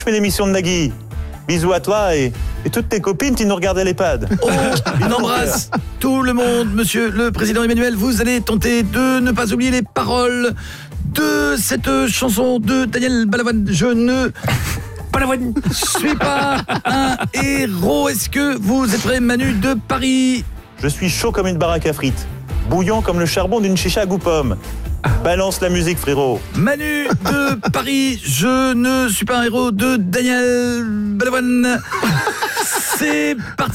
Je fais l'émission de Nagui. Bisous à toi et toutes tes copines qui nous regardent à l'EHPAD. Oh, on embrasse tout le monde, monsieur le président Emmanuel. Vous allez tenter de ne pas oublier les paroles de cette chanson de Daniel Balavoine. Je ne suis pas un héros. Est-ce que vous êtes prêt, Manu de Paris? Je suis chaud comme une baraque à frites, bouillant comme le charbon d'une chicha à goût pomme. Balance la musique, frérot. Manu de Paris, je ne suis pas un héros de Daniel Balavoine. C'est parti.